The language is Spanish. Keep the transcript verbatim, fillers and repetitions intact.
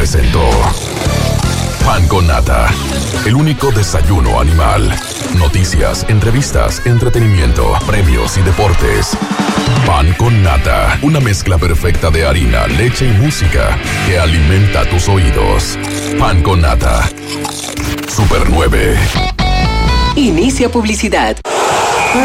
presentó Pan con Nata, el único desayuno animal. Noticias, entrevistas, entretenimiento, premios y deportes. Pan con Nata, una mezcla perfecta de harina, leche y música que alimenta tus oídos. Pan con Nata. Super nueve. Inicia publicidad.